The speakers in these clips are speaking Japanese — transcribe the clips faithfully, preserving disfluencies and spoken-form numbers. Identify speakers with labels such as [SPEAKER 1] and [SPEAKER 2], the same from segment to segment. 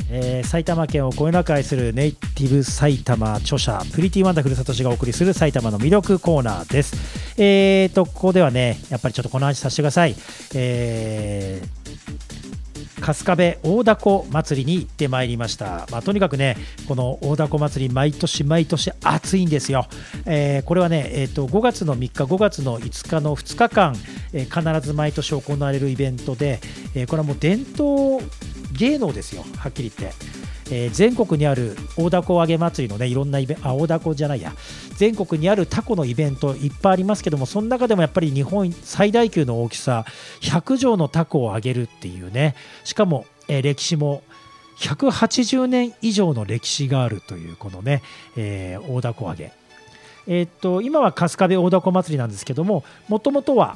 [SPEAKER 1] えー、埼玉県をこよなく愛するネイティブ埼玉著者プリティワンダフルサトシがお送りする埼玉の魅力コーナーです。えーとここではねやっぱりちょっとこの話させてください。えー春日部大凧祭りに行ってまいりました。まあ、とにかくねこの大凧祭り毎年毎年暑いんですよ。えー、これはね、えー、とごがつのみっかごがつのいつかのふつかかん、えー、必ず毎年行われるイベントで、えー、これはもう伝統芸能ですよ、はっきり言って。えー、全国にある大凧揚げ祭りのねいろんなイベント、あ大凧じゃないや全国にあるタコのイベントいっぱいありますけども、その中でもやっぱり日本最大級の大きさひゃくじょうのタコを揚げるっていうね、しかも、えー、歴史もひゃくはちじゅうねん以上の歴史があるというこのね、えー、大凧揚げ、えー、っと今は春日部大凧祭りなんですけども、もともとは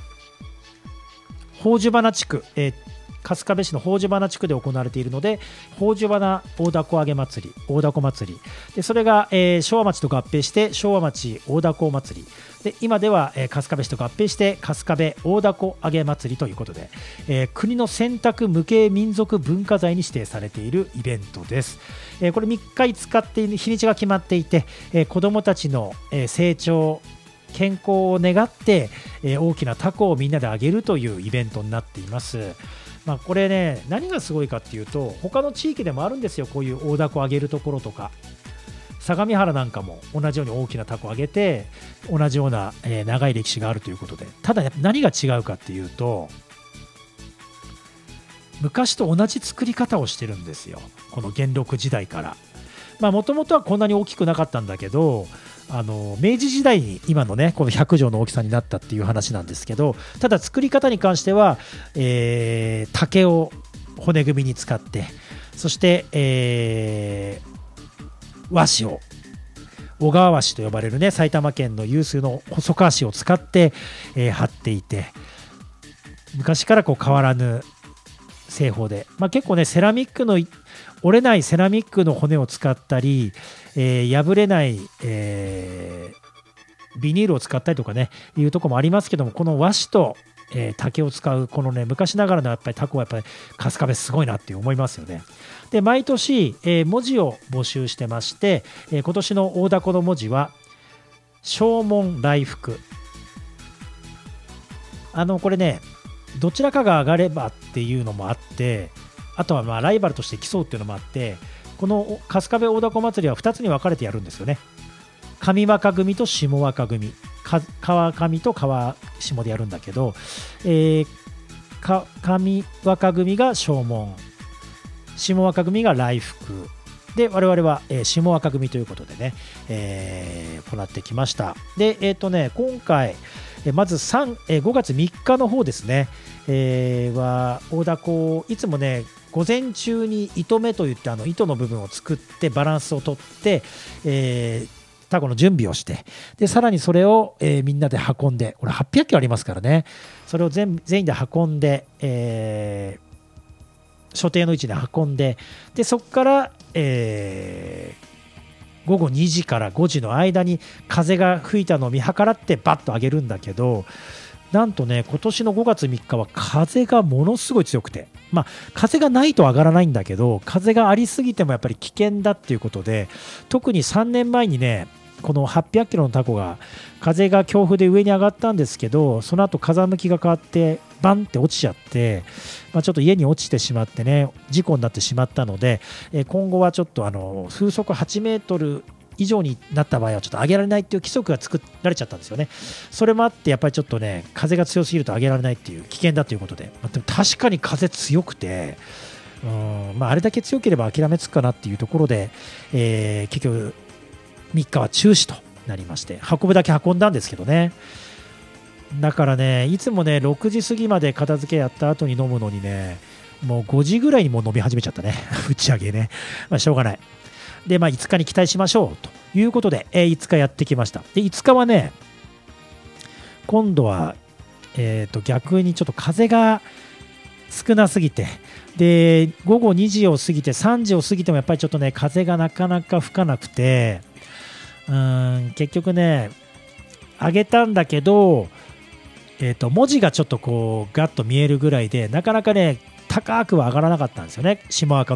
[SPEAKER 1] 宝珠花地区、えー春日部市の宝珠花地区で行われているので、宝珠花大凧揚げ祭り、大凧祭りで、それが、えー、昭和町と合併して昭和町大凧祭りで、今では、えー、春日部市と合併して春日部大凧揚げ祭りということで、えー、国の選択無形民族文化財に指定されているイベントです。えー、これみっかい使っている日にちが決まっていて、えー、子どもたちの、えー、成長健康を願って、えー、大きなタコをみんなで揚げるというイベントになっています。まあ、これね何がすごいかっていうと、他の地域でもあるんですよ、こういう大凧揚げるところとか。相模原なんかも同じように大きなタコ揚げて同じような、えー、長い歴史があるということで、ただ何が違うかっていうと、昔と同じ作り方をしてるんですよ、この元禄時代から。もともとはこんなに大きくなかったんだけど、あの明治時代に今のねこのひゃくじょうの大きさになったっていう話なんですけど、ただ作り方に関しては、えー、竹を骨組みに使って、そして、えー、和紙を小川和紙と呼ばれるね埼玉県の有数の細川紙を使って、えー、貼っていて、昔からこう変わらぬ製法で、まあ、結構ねセラミックの折れないセラミックの骨を使ったり、えー、破れない、えー、ビニールを使ったりとかねいうところもありますけども、この和紙と、えー、竹を使うこのね昔ながらのやっぱりタコはやっぱり春日部すごいなって思いますよね。で毎年、えー、文字を募集してまして、えー、今年の大凧の文字は正門来福。あのこれねどちらかが上がればっていうのもあって、あとはまあライバルとして競うっていうのもあって、この春日部大凧祭りはふたつに分かれてやるんですよね。上若組と下若組、川上と川下でやるんだけど、えー、上若組が正門、下若組が来福で、我々は、えー、下若組ということでね、えー、行ってきました。で、えっとね今回まずさん、えー、ごがつみっかの方ですね、えー、は大凧いつもね午前中に糸目といってあの糸の部分を作ってバランスをとって、えー、タコの準備をして、でさらにそれを、えー、みんなで運んで、これはっぴゃっきょありますからね、それを全全員で運んで、えー、所定の位置で運んで、でそこから、えー、ごごにじからごじの間に風が吹いたのを見計らってバッと上げるんだけど、なんとね今年のごがつみっかは風がものすごい強くて、まあ風がないと上がらないんだけど、風がありすぎてもやっぱり危険だっていうことで、特にさんねんまえにねこのはっぴゃっキロのタコが風が強風で上に上がったんですけど、その後風向きが変わってバンって落ちちゃって、まあ、ちょっと家に落ちてしまってね事故になってしまったので、今後はちょっとあの風速はちメートル以上になった場合はちょっと上げられないっていう規則が作られちゃったんですよね。それもあってやっぱりちょっとね風が強すぎると上げられないっていう危険だということで、まあ、でも確かに風強くて、うん、まあ、あれだけ強ければ諦めつくかなっていうところで、えー、結局みっかは中止となりまして、運ぶだけ運んだんですけどね。だからねいつもねろくじ過ぎまで片付けやった後に飲むのにね、もうごじぐらいにもう飲み始めちゃったね打ち上げね、まあ、しょうがない。で、まあ、いつかに期待しましょうということで、えー、いつかやってきました。でいつかはね今度は、えー、と逆にちょっと風が少なすぎて、でごごにじを過ぎてさんじを過ぎてもやっぱりちょっとね風がなかなか吹かなくて、うーん結局ね上げたんだけど、えー、と文字がちょっとこうガッと見えるぐらいでなかなかね高くは上がらなかったんですよね。下赤